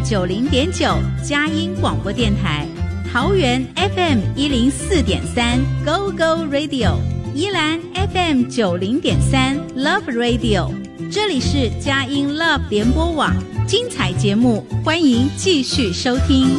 90.9佳音广播电台，桃园 FM 104.3 Go Go Radio， 宜兰 FM 90.3 Love Radio， 这里是佳音 Love 联播网，精彩节目欢迎继续收听。